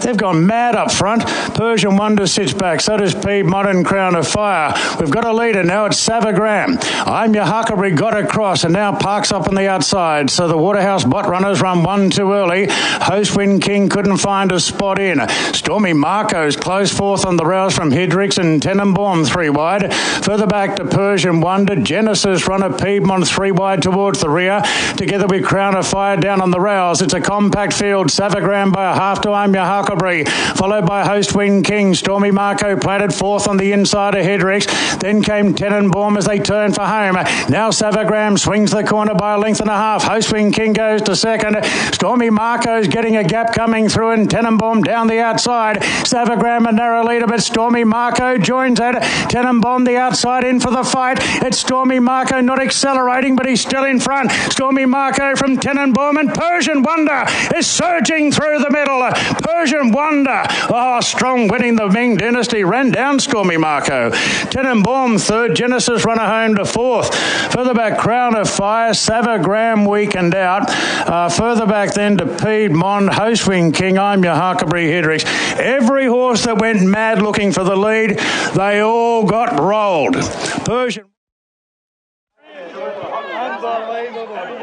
They've gone mad up front. Persian Wonder sits back. So does Piedmont and Crown of Fire. We've got a leader now. It's Savagram. I'm Your Huckleberry got across and now parks up on the outside. So the Waterhouse bot runners run one too early. Host Wind King couldn't find a spot in. Stormy Marco's close fourth on the rails from Hydrix and Tenenbaum 3 wide. Further back to Persian Wonder. Genesis runner Piedmont 3 wide towards the rear. Together with Crown of Fire down on the rails. It's a compact field. Savagram by a half to I'm Your Huckleberry. Followed by Host Wind King. Stormy Marco planted fourth on the inside of Hydrix. Then came Tenenbaum as they turned for home. Now Savagram swings the corner by a length and a half. Host Wind King goes to second. Stormy Marco's getting a gap coming through and Tenenbaum down the outside. Savagram a narrow leader, but Stormy Marco joins it. Tenenbaum the outside in for the fight. It's Stormy Marco not accelerating, but he's still in front. Stormy Marco from Tenenbaum and Persian Wonder is surging through the middle. Persian Wonder, strong, winning the Ming Dynasty, ran down Stormy Marco. Tenenbaum third, Genesis runner home to fourth. Further back, Crown of Fire, Savagram weakened out. Further back then to Piedmont, Host Wind King, I'm Your Huckleberry, Hydrix. Every horse that went mad looking for the lead, they all got rolled. Persian. Unbelievable.